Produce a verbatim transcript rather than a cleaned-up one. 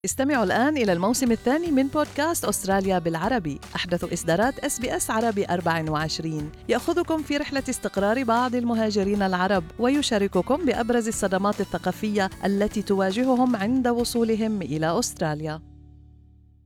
استمعوا الآن إلى الموسم الثاني من بودكاست أستراليا بالعربي، أحدث إصدارات إس بي إس عربي أربعة وعشرين، يأخذكم في رحلة استقرار بعض المهاجرين العرب ويشارككم بأبرز الصدمات الثقافية التي تواجههم عند وصولهم إلى أستراليا.